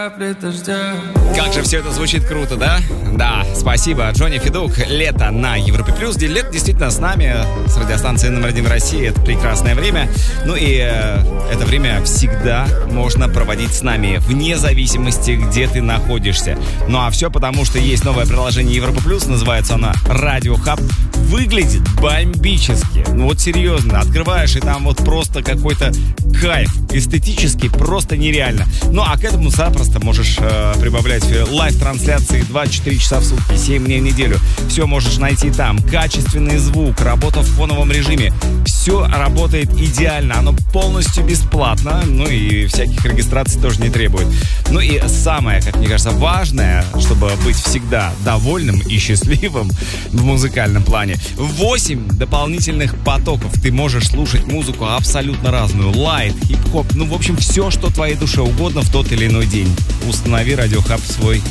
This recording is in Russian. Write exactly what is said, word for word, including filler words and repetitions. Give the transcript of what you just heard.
Как же все это звучит круто, да? Да, спасибо. Джонни Федук. Лето на Европе Плюс. Лето действительно с нами, с радиостанцией номер один в России. Это прекрасное время. Ну и э, это время всегда можно проводить с нами, вне зависимости, где ты находишься. Ну а все потому, что есть новое приложение Европа Плюс. Называется оно Радио Хаб. Выглядит бомбически. Ну вот серьезно. Открываешь, и там вот просто какой-то кайф. Эстетически просто нереально. Ну а к этому запросто можешь э, прибавлять лайв-трансляции двадцать четыре часа в сутки, семь дней в неделю. Все можешь найти там. Качественный звук, работа в фоновом режиме. Все работает идеально. Оно полностью бесплатно. Ну и всяких регистраций тоже не требует. Ну и самое, как мне кажется, важное, чтобы быть всегда довольным и счастливым в музыкальном плане. восемь дополнительных потоков. Ты можешь слушать музыку абсолютно разную. Лайт, хип-хоп. Ну, в общем, все, что твоей душе угодно в тот или иной день. Установи Радио Хаб в свой